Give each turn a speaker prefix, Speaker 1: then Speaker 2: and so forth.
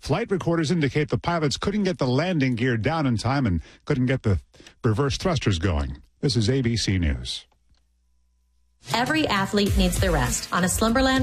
Speaker 1: Flight recorders indicate the pilots couldn't get the landing gear down in time and couldn't get the reverse thrusters going. This is ABC News.
Speaker 2: Every athlete needs their rest. On a Slumberland